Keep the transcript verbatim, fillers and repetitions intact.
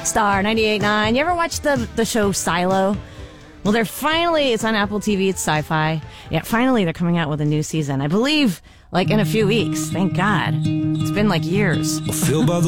Star ninety-eight point nine. You ever watch the, the show Silo? Well, they're finally, it's on Apple T V, it's sci-fi. Yeah, finally they're coming out with a new season. I believe, like, in a few weeks. Thank God. It's been like years. Filled by the